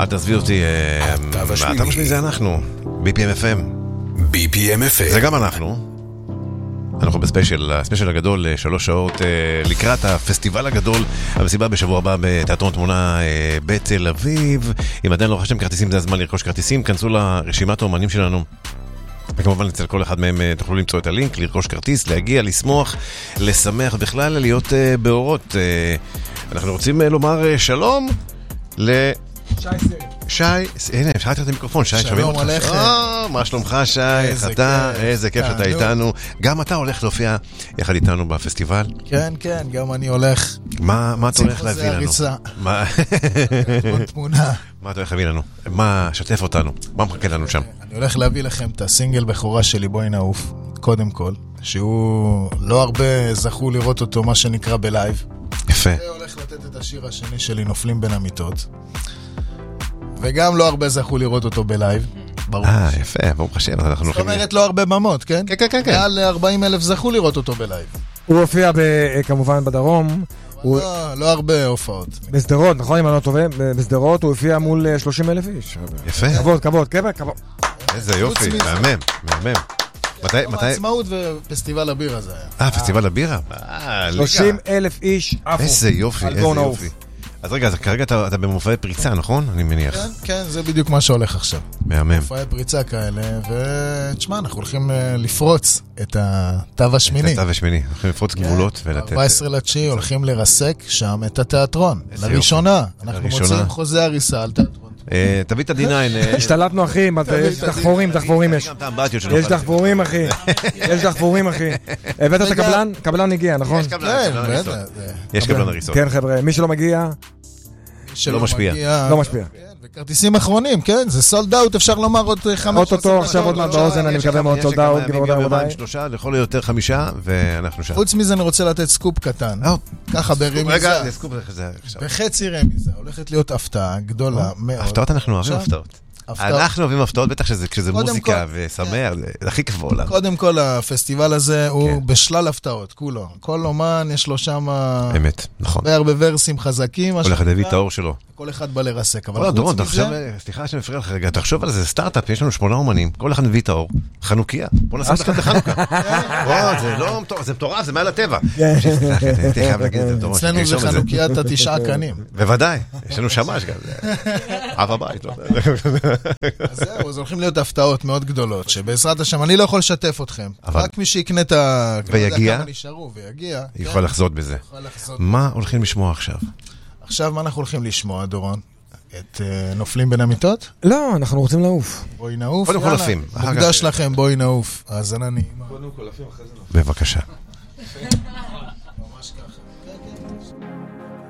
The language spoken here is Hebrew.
אל תעזבי אותי, אתה משמיע זה אנחנו, BPM FM. BPM FM. זה גם אנחנו. אנחנו בספיישל, הספיישל הגדול, 3 שעות לקראת הפסטיבל הגדול, המסיבה בשבוע הבא בתיאטרון תמונה בתל אביב. אם עדיין לא רכשתם כרטיסים, זה הזמן לרכוש כרטיסים, כנסו לרשימת האומנים שלנו. וכמובן אצל כל אחד מהם תוכלו למצוא את הלינק, לרכוש כרטיס, להגיע, לשמוח, לשמח, בכלל להיות באורות. אנחנו רוצים לומר שלום שי, הנה, שאלתי את המיקרופון, שי, שומעים אותך? שלום עליכם. מה שלומך, שי? איך אתה? איזה כיף שאתה איתנו. גם אתה הולך להופיע יחד איתנו בפסטיבל? כן, כן, גם אני הולך. מה אתה הולך להביא לנו? הריצה. עוד תמונה. מה אתה הולך להביא לנו? מה, שתף אותנו. מה מחכה לנו שם? אני הולך להביא לכם את הסינגל בכורה שלי, בואי נעוף, קודם כל, שהוא לא הרבה זכו לראות אותו, מה שנקרא בלייב. יפה. והולך לתת את השיר השני שלי, נופלים בין המיטות. וגם לא הרבה זכו לראות אותו בלייב. ברור. יפה, ברוך השם. זאת אומרת לא הרבה במות, כן? כן, כן, כן. מעל 40,000 זכו לראות אותו בלייב. הוא הופיע כמובן בדרום. לא הרבה הופעות. בסדרות, נכון, אם אני לא טובה, בסדרות הוא הופיע מול 30,000 איש. יפה. כבוד. איזה יופי, מהמם. מתי? העצמאות ופסטיבל הבירה זה היה. פסטיבל הבירה? 30,000 איש עפו. איזה יופי, איזה יופי. אז רגע, אז כרגע אתה במופעי פריצה, נכון? אני מניח. כן, זה בדיוק מה שהולך עכשיו. מהמם. מופעי פריצה כאלה, ותשמע, אנחנו הולכים לפרוץ את התו השמיני. את התו השמיני, הולכים לפרוץ גבולות ולתת... 14/9 הולכים לרסק שם את התיאטרון. לראשונה. אנחנו מוצאים חוזה הריסה על תיאטרון. תביא את ה-D9. השתלטנו אחי, יש דחפורים יש. יש דחפורים אחי. הבאת את הקבלן? קבלן הגיע, נכון? יש קבלן הריסות. כן חבר'ה, מי שלא מגיע לא משפיע. לא משפיע. וכרטיסים אחרונים, כן? זה סולד אאוט, אפשר לומר עוד 5. אוטוטו עכשיו עוד מעט באוזן, אני מקווה מאוד סולד אאוט. לכל היותר 5 ואנחנו שם. חוץ מזה אני רוצה לתת סקופ קטן. ככה ברמיזה. רגע, סקופ עכשיו. בחצי רמיזה. הולכת להיות הפתעה גדולה מאוד. הפתעות אנחנו אוהבים הפתעות. אנחנו אוהבים הפתעות, בטח כשזה מוזיקה ושמח, זה הכי כיף בעולם. קודם כל, הפסטיבל הזה הוא בשלל הפתעות, כולו. כל אומן יש לו שם... אמת, נכון. הרבה ורסים חזקים. כל אחד הביא את האור שלו. כל אחד בא לרסק. אבל דורון, סליחה שאני מפריע לך רגע, תחשוב על זה סטארט-אפ, יש לנו 8 אומנים, כל אחד מביא את האור. חנוכיה. בוא נעשה לך בחנוכה. זה לא מטורף, זה מטורף, זה מעל הטבע. אצלנו זה חנוקיית 9 קנים. בוודאי, יש לנו שמש גם. אב הבית, לא אז זהו, אז הולכים להיות הפתעות מאוד גדולות, שבעזרת השם, אני לא יכול לשתף אתכם. רק מי שיקנה את ה... ויגיע? ויגיע. יכול לחזות בזה. מה הולכים לשמוע עכשיו? עכשיו מה אנחנו הולכים לשמוע, דורון? את נופלים בין המיטות? לא, אנחנו רוצים לעוף. בואי נעוף. קודם כל עפים. מוקדש לכם, בואי נעוף. האזנה נעימה. קודם כל עפים אחרי זה נעוף. בבקשה. ממש ככה.